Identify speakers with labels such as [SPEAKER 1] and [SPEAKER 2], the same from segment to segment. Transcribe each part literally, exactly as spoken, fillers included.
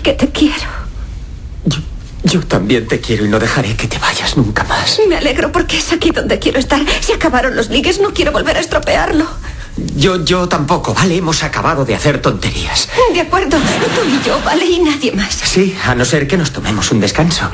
[SPEAKER 1] que te quiero.
[SPEAKER 2] Yo, yo también te quiero y no dejaré que te vayas nunca más.
[SPEAKER 1] Me alegro porque es aquí donde quiero estar. Se acabaron los ligues, no quiero volver a estropearlo.
[SPEAKER 2] Yo, yo tampoco, ¿vale? Hemos acabado de hacer tonterías.
[SPEAKER 1] De acuerdo, tú y yo, ¿vale? Y nadie más.
[SPEAKER 2] Sí, a no ser que nos tomemos un descanso.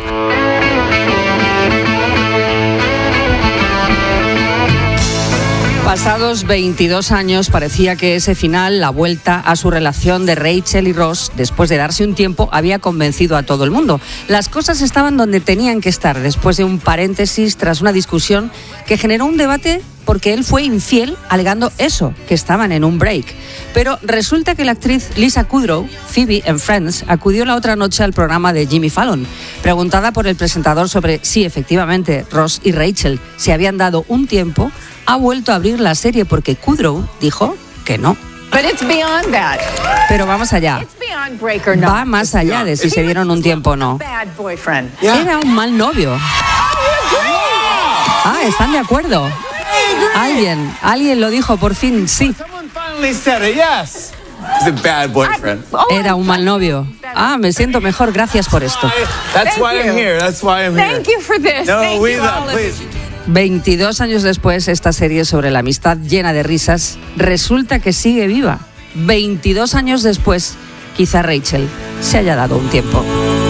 [SPEAKER 3] Pasados veintidós años, parecía que ese final, la vuelta a su relación de Rachel y Ross, después de darse un tiempo, había convencido a todo el mundo. Las cosas estaban donde tenían que estar, después de un paréntesis tras una discusión que generó un debate porque él fue infiel alegando eso, que estaban en un break. Pero resulta que la actriz Lisa Kudrow, Phoebe en Friends, acudió la otra noche al programa de Jimmy Fallon. Preguntada por el presentador sobre si efectivamente Ross y Rachel se habían dado un tiempo, ha vuelto a abrir la serie porque Kudrow dijo que no.
[SPEAKER 4] But it's beyond that.
[SPEAKER 3] Pero vamos allá. Va más allá de si se dieron un tiempo o no. Era un mal novio. Ah, ¿están de acuerdo? Alguien, alguien lo dijo por fin, sí. Era un mal novio. Ah, me siento mejor, gracias por esto. veintidós años después, esta serie sobre la amistad llena de risas resulta que sigue viva. veintidós años después, quizá Rachel se haya dado un tiempo.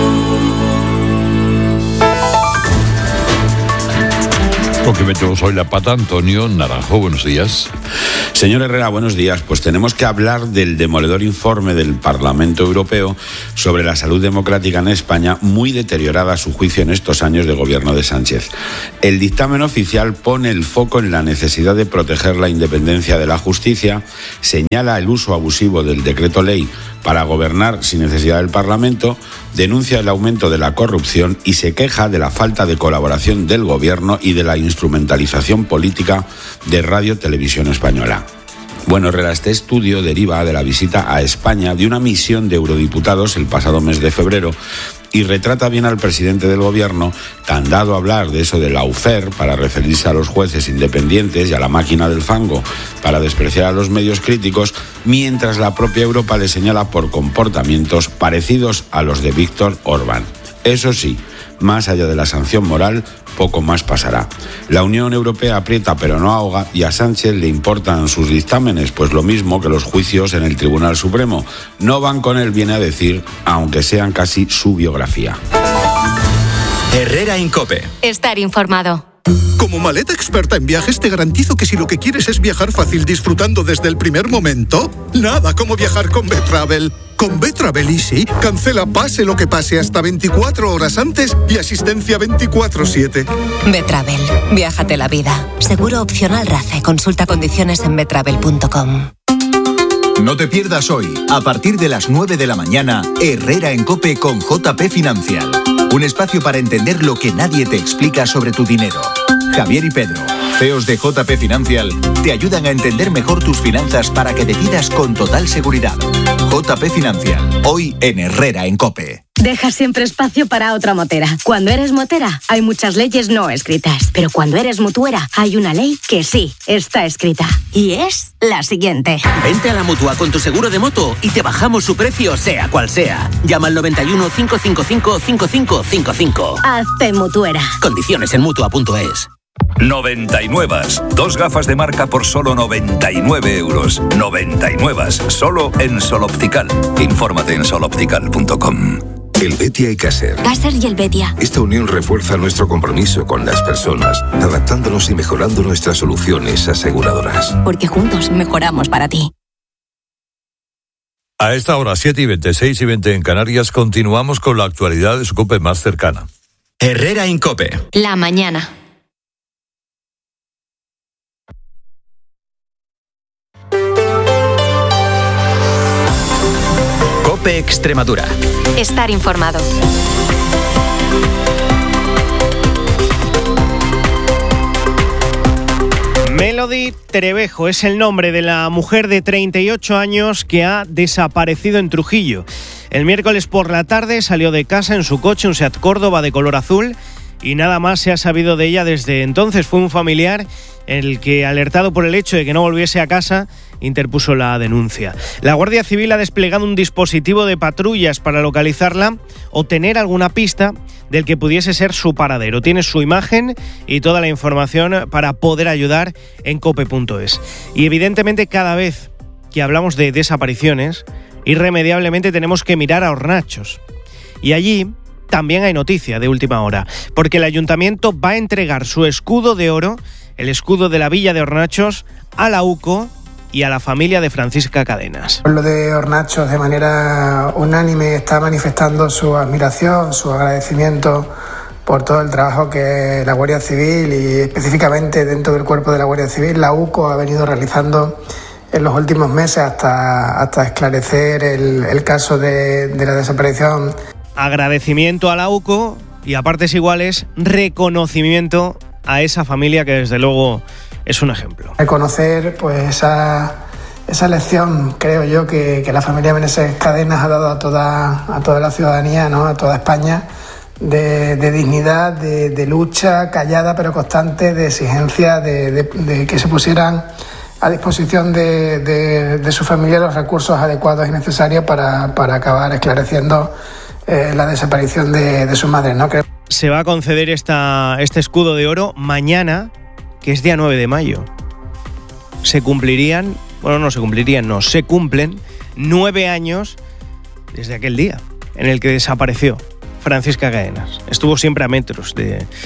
[SPEAKER 5] Con que metemos hoy la pata, Antonio Naranjo, buenos días.
[SPEAKER 6] Señor Herrera, buenos días. Pues tenemos que hablar del demoledor informe del Parlamento Europeo sobre la salud democrática en España, muy deteriorada a su juicio en estos años de gobierno de Sánchez. El dictamen oficial pone el foco en la necesidad de proteger la independencia de la justicia, señala el uso abusivo del decreto ley para gobernar sin necesidad del Parlamento, denuncia el aumento de la corrupción y se queja de la falta de colaboración del Gobierno y de la instrumentalización política de Radio Televisión Española. Bueno, Herrera, este estudio deriva de la visita a España de una misión de eurodiputados el pasado mes de febrero y retrata bien al presidente del Gobierno, tan dado a hablar de eso de lawfare para referirse a los jueces independientes y a la máquina del fango para despreciar a los medios críticos, mientras la propia Europa le señala por comportamientos parecidos a los de Víctor Orbán. Eso sí, más allá de la sanción moral, poco más pasará. La Unión Europea aprieta pero no ahoga y a Sánchez le importan sus dictámenes, pues lo mismo que los juicios en el Tribunal Supremo. No van con él, viene a decir, aunque sean casi su biografía.
[SPEAKER 7] Herrera en COPE.
[SPEAKER 8] Estar informado.
[SPEAKER 9] Como maleta experta en viajes te garantizo que si lo que quieres es viajar fácil disfrutando desde el primer momento, nada como viajar con Betravel. Con Betravel Easy, cancela pase lo que pase hasta veinticuatro horas antes y asistencia veinticuatro siete.
[SPEAKER 8] Betravel, viájate la vida. Seguro opcional RACE. Consulta condiciones en betravel punto com.
[SPEAKER 7] No te pierdas hoy, a partir de las nueve de la mañana, Herrera en COPE con J P Financial. Un espacio para entender lo que nadie te explica sobre tu dinero. Javier y Pedro, C E Os de J P Financial, te ayudan a entender mejor tus finanzas para que decidas con total seguridad. J P Financial, hoy en Herrera en COPE.
[SPEAKER 10] Deja siempre espacio para otra motera. Cuando eres motera, hay muchas leyes no escritas. Pero cuando eres mutuera, hay una ley que sí está escrita. Y es la siguiente.
[SPEAKER 11] Vente a la Mutua con tu seguro de moto y te bajamos su precio, sea cual sea. Llama al noventa y uno, cinco cinco cinco, cinco cinco cinco cinco.
[SPEAKER 10] Hazte mutuera.
[SPEAKER 11] Condiciones en mutua punto es.
[SPEAKER 12] noventa y nueve. Dos gafas de marca por solo noventa y nueve euros. noventa y nueve. Solo en Sol Optical. Infórmate en sol optical punto com.
[SPEAKER 13] El Betia y Caser.
[SPEAKER 10] Caser y el Betia.
[SPEAKER 13] Esta unión refuerza nuestro compromiso con las personas, adaptándonos y mejorando nuestras soluciones aseguradoras.
[SPEAKER 10] Porque juntos mejoramos para ti.
[SPEAKER 5] A esta hora, siete y veinte, seis y veinte en Canarias, continuamos con la actualidad de su COPE más cercana.
[SPEAKER 7] Herrera en COPE.
[SPEAKER 8] La mañana.
[SPEAKER 7] COPE Extremadura.
[SPEAKER 8] Estar informado.
[SPEAKER 14] Melody Trevejo es el nombre de la mujer de treinta y ocho años que ha desaparecido en Trujillo. El miércoles por la tarde salió de casa en su coche, un Seat Córdoba de color azul, y nada más se ha sabido de ella desde entonces. Fue un familiar el que, alertado por el hecho de que no volviese a casa, interpuso la denuncia. La Guardia Civil ha desplegado un dispositivo de patrullas para localizarla o tener alguna pista del que pudiese ser su paradero. Tiene su imagen y toda la información para poder ayudar en cope punto es. Y evidentemente cada vez que hablamos de desapariciones, irremediablemente tenemos que mirar a Hornachos. Y allí también hay noticia de última hora, porque el ayuntamiento va a entregar su escudo de oro, el escudo de la villa de Hornachos, a la U C O y a la familia de Francisca Cadenas.
[SPEAKER 4] El pueblo de Hornachos de manera unánime está manifestando su admiración, su agradecimiento por todo el trabajo que la Guardia Civil y específicamente dentro del cuerpo de la Guardia Civil, la U C O, ha venido realizando en los últimos meses hasta, hasta esclarecer el, el caso de, de la desaparición.
[SPEAKER 14] Agradecimiento a la U C O y a partes iguales reconocimiento a esa familia que desde luego es un ejemplo.
[SPEAKER 4] Reconocer pues esa, esa lección, creo yo, que, que la familia Meneses Cadenas ha dado a toda, a toda la ciudadanía, ¿no? A toda España, de, de dignidad, de, de lucha callada pero constante, de exigencia, de, de, de que se pusieran a disposición de, de, de su familia los recursos adecuados y necesarios para, para acabar esclareciendo eh, la desaparición de, de su madre, ¿no? Creo.
[SPEAKER 14] Se va a conceder esta, este escudo de oro mañana, que es día nueve de mayo. Se cumplirían, bueno, no se cumplirían, no, se cumplen nueve años desde aquel día en el que desapareció Francisca Cadenas. Estuvo siempre a metros de,